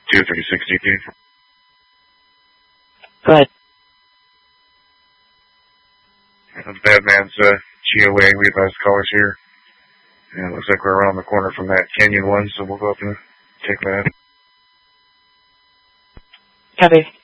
236 DP. Go ahead. Bad man's Chia Wang, we advise callers here. And it looks like we're around the corner from that Canyon 1, so we'll go up and take that. Copy.